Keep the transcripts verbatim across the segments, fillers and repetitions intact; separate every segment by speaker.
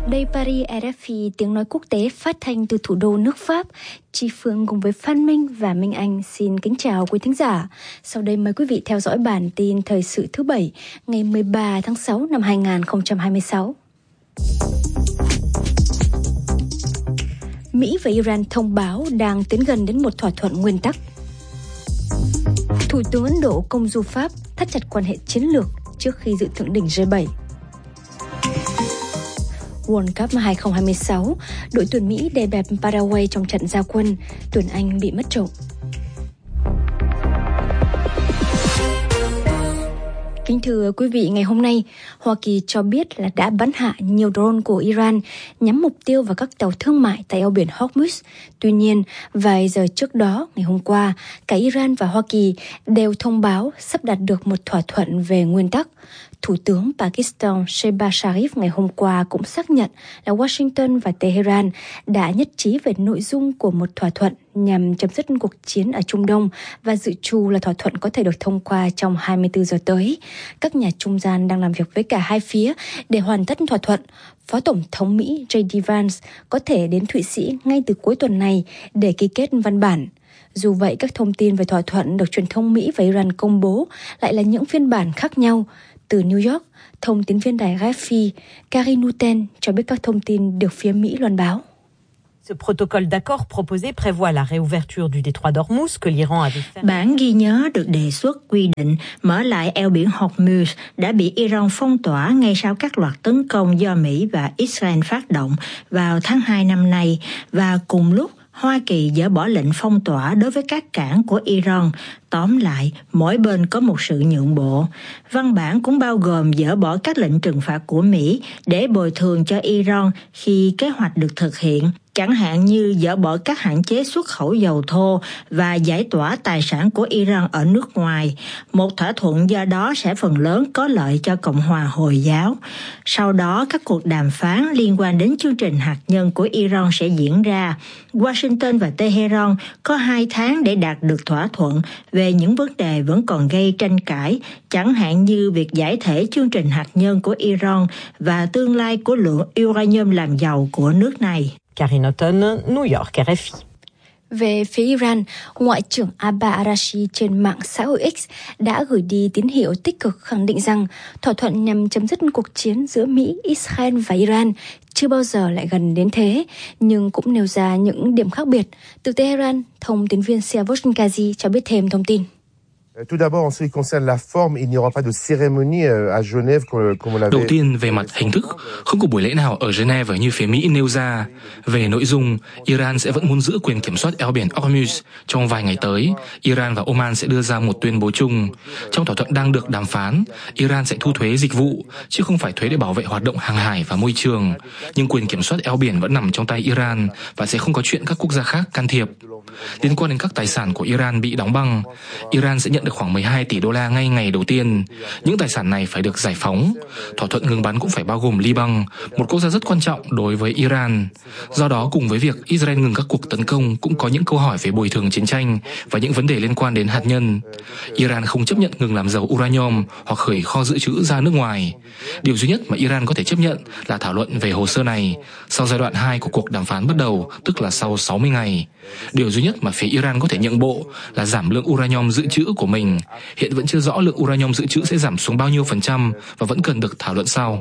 Speaker 1: Đây Paris, rờ ép pê, tiếng nói quốc tế phát thanh từ thủ đô nước Pháp. Chi Phương cùng với Phan Minh và Minh Anh xin kính chào quý thính giả. Sau đây mời quý vị theo dõi bản tin thời sự thứ bảy, ngày mười ba tháng sáu năm hai nghìn không trăm hai mươi sáu. Mỹ và Iran thông báo đang tiến gần đến một thỏa thuận nguyên tắc. Thủ tướng Ấn Độ công du Pháp thắt chặt quan hệ chiến lược trước khi dự thượng đỉnh G bảy. World Cup hai không hai sáu, đội tuyển Mỹ đè bẹp Paraguay trong trận ra quân, tuyển Anh bị mất trộm. Kính thưa quý vị, ngày hôm nay, Hoa Kỳ cho biết là đã bắn hạ nhiều drone của Iran nhắm mục tiêu vào các tàu thương mại tại eo biển Hormuz. Tuy nhiên, vài giờ trước đó, ngày hôm qua, cả Iran và Hoa Kỳ đều thông báo sắp đạt được một thỏa thuận về nguyên tắc. Thủ tướng Pakistan Shehbaz Sharif ngày hôm qua cũng xác nhận là Washington và Tehran đã nhất trí về nội dung của một thỏa thuận nhằm chấm dứt cuộc chiến ở Trung Đông và dự trù là thỏa thuận có thể được thông qua trong hai mươi bốn giờ tới. Các nhà trung gian đang làm việc với cả hai phía để hoàn tất thỏa thuận. Phó Tổng thống Mỹ J D Vance có thể đến Thụy Sĩ ngay từ cuối tuần này để ký kết văn bản. Dù vậy, các thông tin về thỏa thuận được truyền thông Mỹ và Iran công bố lại là những phiên bản khác nhau. Từ New York, thông tín viên đài rờ ép pê Karine Nuten cho biết các thông tin được phía Mỹ loan báo.
Speaker 2: Ce protocole d'accord proposé prévoit la réouverture du détroit d'Ormuz que l'Iran avait fermé.
Speaker 3: Bản ghi nhớ được đề xuất quy định mở lại eo biển Hormuz đã bị Iran phong tỏa ngay sau các loạt tấn công do Mỹ và Israel phát động vào tháng hai năm nay, và cùng lúc Hoa Kỳ dỡ bỏ lệnh phong tỏa đối với các cảng của Iran. Tóm lại, mỗi bên có một sự nhượng bộ. Văn bản cũng bao gồm dỡ bỏ các lệnh trừng phạt của Mỹ để bồi thường cho Iran khi kế hoạch được thực hiện, chẳng hạn như dỡ bỏ các hạn chế xuất khẩu dầu thô và giải tỏa tài sản của Iran ở nước ngoài. Một thỏa thuận do đó sẽ phần lớn có lợi cho Cộng hòa Hồi giáo. Sau đó, các cuộc đàm phán liên quan đến chương trình hạt nhân của Iran sẽ diễn ra. Washington và Tehran có hai tháng để đạt được thỏa thuận về những vấn đề vẫn còn gây tranh cãi, chẳng hạn như việc giải thể chương trình hạt nhân của Iran và tương lai của lượng uranium làm giàu của nước này.
Speaker 2: Karine Nuten, New York, rờ ép pê.
Speaker 1: Về phía Iran, Ngoại trưởng Abbas Araghchi trên mạng xã hội X đã gửi đi tín hiệu tích cực khẳng định rằng thỏa thuận nhằm chấm dứt cuộc chiến giữa Mỹ, Israel và Iran chưa bao giờ lại gần đến thế, nhưng cũng nêu ra những điểm khác biệt. Từ Tehran, thông tín viên Siavosh Kazi cho biết thêm thông tin.
Speaker 4: Tout d'abord, en ce qui concerne la forme, il n'y aura pas de cérémonie à Genève comme on l'avait.
Speaker 5: Đầu tiên, về mặt hình thức, không có buổi lễ nào ở Geneva như phía Mỹ nêu ra. Về nội dung, Iran sẽ vẫn muốn giữ quyền kiểm soát eo biển Hormuz. Trong vài ngày tới, Iran và Oman sẽ đưa ra một tuyên bố chung. Trong thỏa thuận đang được đàm phán, Iran sẽ thu thuế dịch vụ, chứ không phải thuế để bảo vệ hoạt động hàng hải và môi trường. Nhưng quyền kiểm soát eo biển vẫn nằm trong tay Iran và sẽ không có chuyện các quốc gia khác can thiệp. Liên quan đến các tài sản của Iran bị đóng băng, Iran sẽ nhận được khoảng mười hai tỷ đô la ngay ngày đầu tiên. Những tài sản này phải được giải phóng. Thỏa thuận ngừng bắn cũng phải bao gồm Liban, một quốc gia rất quan trọng đối với Iran. Do đó, cùng với việc Israel ngừng các cuộc tấn công, cũng có những câu hỏi về bồi thường chiến tranh và những vấn đề liên quan đến hạt nhân. Iran không chấp nhận ngừng làm giàu uranium hoặc khởi kho dự trữ ra nước ngoài. Điều duy nhất mà Iran có thể chấp nhận là thảo luận về hồ sơ này sau giai đoạn hai của cuộc đàm phán bắt đầu, tức là sau sáu mươi ngày. Điều duy nhất mà phía Iran có thể nhượng bộ là giảm lượng uranium dự trữ của mình. Hiện vẫn chưa rõ lượng uranium dự trữ sẽ giảm xuống bao nhiêu phần trăm và vẫn cần được thảo luận sau.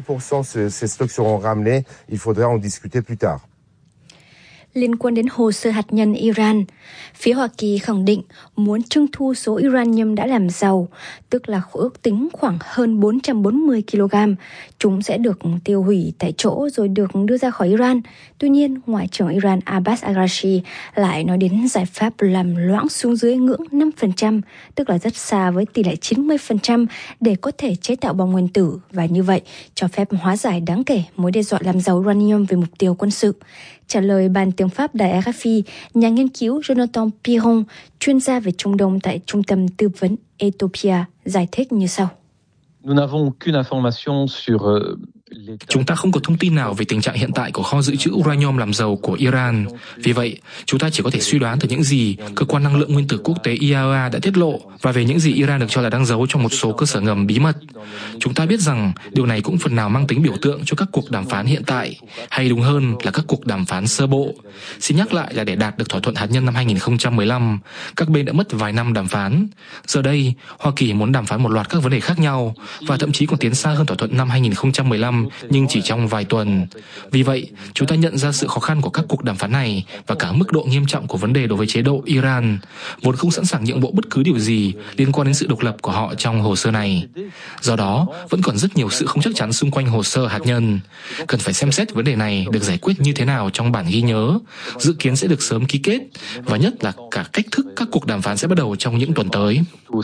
Speaker 1: Liên quan đến hồ sơ hạt nhân Iran, phía Hoa Kỳ khẳng định muốn trưng thu số uranium đã làm giàu, tức là ước tính khoảng hơn bốn trăm bốn mươi ki lô gam. Chúng sẽ được tiêu hủy tại chỗ rồi được đưa ra khỏi Iran. Tuy nhiên, Ngoại trưởng Iran Abbas Araghchi lại nói đến giải pháp làm loãng xuống dưới ngưỡng năm phần trăm, tức là rất xa với tỷ lệ chín mươi phần trăm để có thể chế tạo bom nguyên tử, và như vậy cho phép hóa giải đáng kể mối đe dọa làm giàu uranium về mục tiêu quân sự. Trả lời ban tiếng Pháp đài rờ ép pê, nhà nghiên cứu Jonathan Piron, chuyên gia về Trung Đông tại Trung tâm Tư vấn Ethiopia, giải thích như sau.
Speaker 6: Nous n'avons aucune information sur
Speaker 5: Chúng ta không có thông tin nào về tình trạng hiện tại của kho dự trữ uranium làm dầu của Iran. Vì vậy, chúng ta chỉ có thể suy đoán từ những gì Cơ quan Năng lượng Nguyên tử Quốc tế I A E A đã tiết lộ và về những gì Iran được cho là đang giấu trong một số cơ sở ngầm bí mật. Chúng ta biết rằng điều này cũng phần nào mang tính biểu tượng cho các cuộc đàm phán hiện tại, hay đúng hơn là các cuộc đàm phán sơ bộ. Xin nhắc lại là để đạt được thỏa thuận hạt nhân năm hai không một lăm, các bên đã mất vài năm đàm phán. Giờ đây, Hoa Kỳ muốn đàm phán một loạt các vấn đề khác nhau và thậm chí còn tiến xa hơn thỏa thuận năm hai không một lăm nhưng chỉ trong vài tuần. Vì vậy, chúng ta nhận ra sự khó khăn của các cuộc đàm phán này và cả mức độ nghiêm trọng của vấn đề đối với chế độ Iran, vốn không sẵn sàng nhượng bộ bất cứ điều gì liên quan đến sự độc lập của họ trong hồ sơ này. Do đó, vẫn còn rất nhiều sự không chắc chắn xung quanh hồ sơ hạt nhân. Cần phải xem xét vấn đề này được giải quyết như thế nào trong bản ghi nhớ, dự kiến sẽ được sớm ký kết, và nhất là cả cách thức các cuộc đàm phán sẽ bắt đầu trong những tuần tới.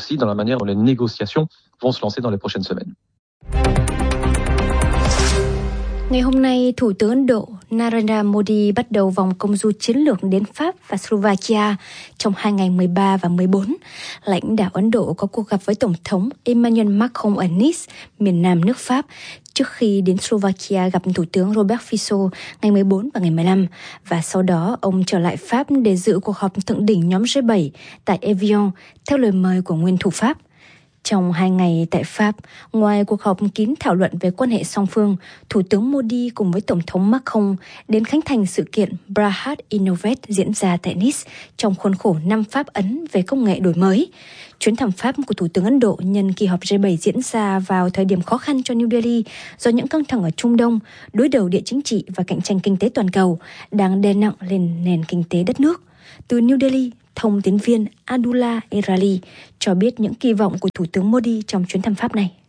Speaker 1: Ngày hôm nay, Thủ tướng Ấn Độ Narendra Modi bắt đầu vòng công du chiến lược đến Pháp và Slovakia trong hai ngày mười ba và mười bốn. Lãnh đạo Ấn Độ có cuộc gặp với Tổng thống Emmanuel Macron ở Nice, miền nam nước Pháp, trước khi đến Slovakia gặp Thủ tướng Robert Fico ngày mười bốn và ngày mười lăm, và sau đó ông trở lại Pháp để dự cuộc họp thượng đỉnh nhóm G bảy tại Evian theo lời mời của nguyên thủ Pháp. Trong hai ngày tại Pháp, ngoài cuộc họp kín thảo luận về quan hệ song phương, Thủ tướng Modi cùng với Tổng thống Macron đến khánh thành sự kiện Bharat Innovate diễn ra tại Nice trong khuôn khổ năm Pháp Ấn về công nghệ đổi mới. Chuyến thăm Pháp của Thủ tướng Ấn Độ nhân kỳ họp G bảy diễn ra vào thời điểm khó khăn cho New Delhi do những căng thẳng ở Trung Đông, đối đầu địa chính trị và cạnh tranh kinh tế toàn cầu đang đè nặng lên nền kinh tế đất nước. Từ New Delhi, thông tín viên Abdullah Erali cho biết những kỳ vọng của Thủ tướng Modi trong chuyến thăm Pháp này.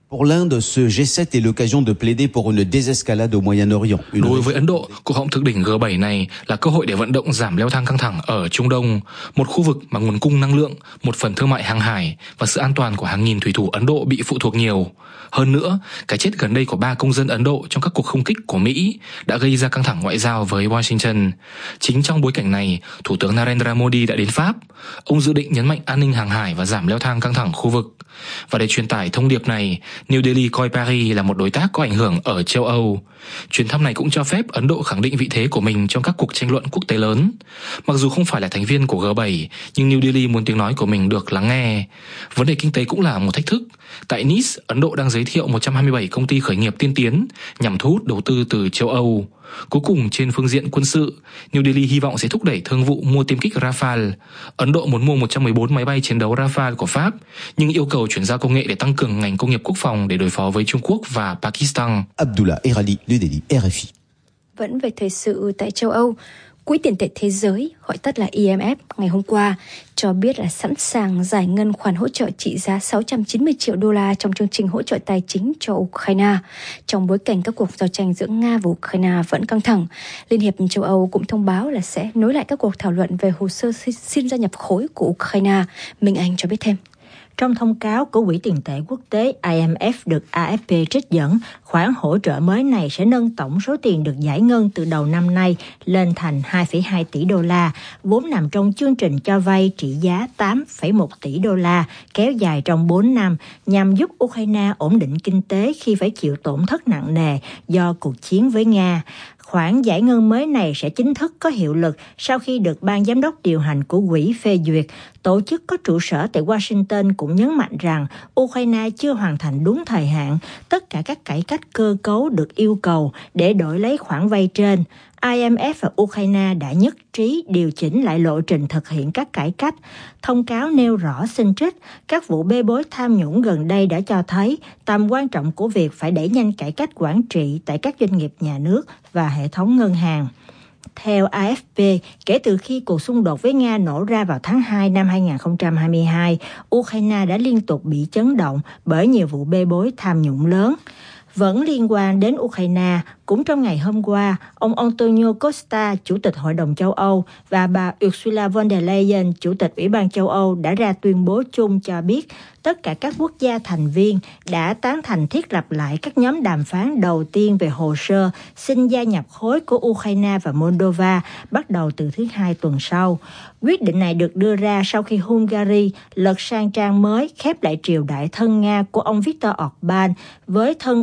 Speaker 5: Đối với Ấn Độ, cuộc họp thượng đỉnh G bảy này là cơ hội để vận động giảm leo thang căng thẳng ở Trung Đông, một khu vực mà nguồn cung năng lượng, một phần thương mại hàng hải và sự an toàn của hàng nghìn thủy thủ Ấn Độ bị phụ thuộc nhiều. Hơn nữa, cái chết gần đây của ba công dân Ấn Độ trong các cuộc không kích của Mỹ đã gây ra căng thẳng ngoại giao với Washington. Chính trong bối cảnh này, Thủ tướng Narendra Modi đã đến Pháp. Ông dự định nhấn mạnh an ninh hàng hải và giảm leo thang căng thẳng khu vực. Và để truyền tải thông điệp này, New Delhi coi Paris là một đối tác có ảnh hưởng ở châu Âu. Chuyến thăm này cũng cho phép Ấn Độ khẳng định vị thế của mình trong các cuộc tranh luận quốc tế lớn. Mặc dù không phải là thành viên của G bảy, nhưng New Delhi muốn tiếng nói của mình được lắng nghe. Vấn đề kinh tế cũng là một thách thức. Tại Nice, Ấn Độ đang giới thiệu một trăm hai mươi bảy công ty khởi nghiệp tiên tiến nhằm thu hút đầu tư từ châu Âu. Cuối cùng, trên phương diện quân sự, New Delhi hy vọng sẽ thúc đẩy thương vụ mua tiêm kích Rafale. Ấn Độ muốn mua một trăm mười bốn máy bay chiến đấu Rafale của Pháp, nhưng yêu cầu chuyển giao công nghệ để tăng cường ngành công nghiệp quốc phòng để đối phó với Trung Quốc và Pakistan.
Speaker 6: Abdullah Erali, New Delhi, R F I.
Speaker 1: Vẫn về thời sự tại châu Âu, Quỹ tiền tệ thế giới, gọi tắt là I M F, ngày hôm qua cho biết là sẵn sàng giải ngân khoản hỗ trợ trị giá sáu trăm chín mươi triệu đô la trong chương trình hỗ trợ tài chính cho Ukraine. Trong bối cảnh các cuộc giao tranh giữa Nga và Ukraine vẫn căng thẳng, Liên hiệp châu Âu cũng thông báo là sẽ nối lại các cuộc thảo luận về hồ sơ xin gia nhập khối của Ukraine. Minh Anh cho biết thêm.
Speaker 3: Trong thông cáo của Quỹ tiền tệ quốc tế I M F được A F P trích dẫn, khoản hỗ trợ mới này sẽ nâng tổng số tiền được giải ngân từ đầu năm nay lên thành hai phẩy hai tỷ đô la, vốn nằm trong chương trình cho vay trị giá tám phẩy một tỷ đô la, kéo dài trong bốn năm, nhằm giúp Ukraine ổn định kinh tế khi phải chịu tổn thất nặng nề do cuộc chiến với Nga. Khoản giải ngân mới này sẽ chính thức có hiệu lực sau khi được Ban Giám đốc điều hành của quỹ phê duyệt. Tổ chức có trụ sở tại Washington cũng nhấn mạnh rằng Ukraine chưa hoàn thành đúng thời hạn tất cả các cải cách cơ cấu được yêu cầu để đổi lấy khoản vay trên. I M F và Ukraine đã nhất trí điều chỉnh lại lộ trình thực hiện các cải cách. Thông cáo nêu rõ xin trích, các vụ bê bối tham nhũng gần đây đã cho thấy tầm quan trọng của việc phải đẩy nhanh cải cách quản trị tại các doanh nghiệp nhà nước và hệ thống ngân hàng. Theo A F P, kể từ khi cuộc xung đột với Nga nổ ra vào tháng hai năm hai không hai hai, Ukraine đã liên tục bị chấn động bởi nhiều vụ bê bối tham nhũng lớn. Vẫn liên quan đến Ukraine, cũng trong ngày hôm qua, ông Antonio Costa, Chủ tịch Hội đồng châu Âu, và bà Ursula von der Leyen, Chủ tịch Ủy ban châu Âu đã ra tuyên bố chung cho biết tất cả các quốc gia thành viên đã tán thành thiết lập lại các nhóm đàm phán đầu tiên về hồ sơ xin gia nhập khối của Ukraine và Moldova bắt đầu từ thứ Hai tuần sau. Quyết định này được đưa ra sau khi Hungary lật sang trang mới khép lại triều đại thân Nga của ông Viktor Orbán với thân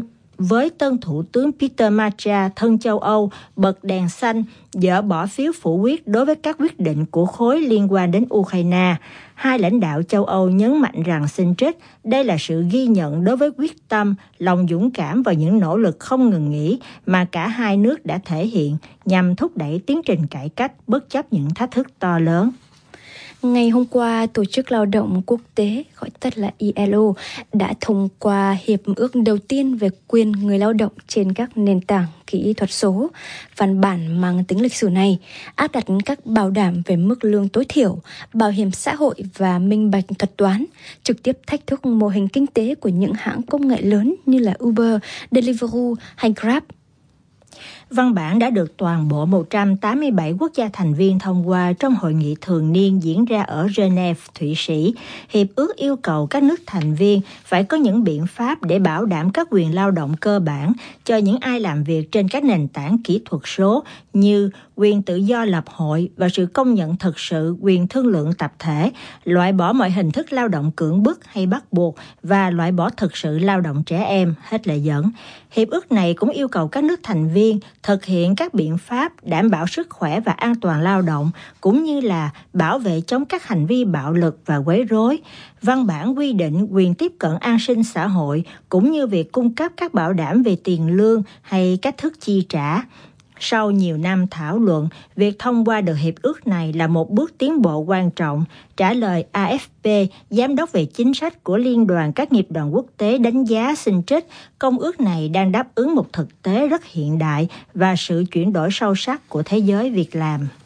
Speaker 3: với tân Thủ tướng Peter Macha, thân châu Âu, bật đèn xanh, dỡ bỏ phiếu phủ quyết đối với các quyết định của khối liên quan đến Ukraine. Hai lãnh đạo châu Âu nhấn mạnh rằng xin trích, đây là sự ghi nhận đối với quyết tâm, lòng dũng cảm và những nỗ lực không ngừng nghỉ mà cả hai nước đã thể hiện nhằm thúc đẩy tiến trình cải cách bất chấp những thách thức to lớn.
Speaker 1: Ngày hôm qua, Tổ chức Lao động Quốc tế, gọi tắt là I L O, đã thông qua hiệp ước đầu tiên về quyền người lao động trên các nền tảng kỹ thuật số. Văn bản mang tính lịch sử này áp đặt các bảo đảm về mức lương tối thiểu, bảo hiểm xã hội và minh bạch thuật toán, trực tiếp thách thức mô hình kinh tế của những hãng công nghệ lớn như là Uber, Deliveroo hay Grab.
Speaker 3: Văn bản đã được toàn bộ một trăm tám mươi bảy quốc gia thành viên thông qua trong hội nghị thường niên diễn ra ở Geneva, Thụy Sĩ. Hiệp ước yêu cầu các nước thành viên phải có những biện pháp để bảo đảm các quyền lao động cơ bản cho những ai làm việc trên các nền tảng kỹ thuật số như quyền tự do lập hội và sự công nhận thực sự quyền thương lượng tập thể, loại bỏ mọi hình thức lao động cưỡng bức hay bắt buộc và loại bỏ thực sự lao động trẻ em, hết lời dẫn. Hiệp ước này cũng yêu cầu các nước thành viên thực hiện các biện pháp đảm bảo sức khỏe và an toàn lao động, cũng như là bảo vệ chống các hành vi bạo lực và quấy rối. Văn bản quy định quyền tiếp cận an sinh xã hội, cũng như việc cung cấp các bảo đảm về tiền lương hay cách thức chi trả. Sau nhiều năm thảo luận, việc thông qua được hiệp ước này là một bước tiến bộ quan trọng. Trả lời A F P, Giám đốc về chính sách của Liên đoàn các nghiệp đoàn quốc tế đánh giá xin trích, công ước này đang đáp ứng một thực tế rất hiện đại và sự chuyển đổi sâu sắc của thế giới việc làm.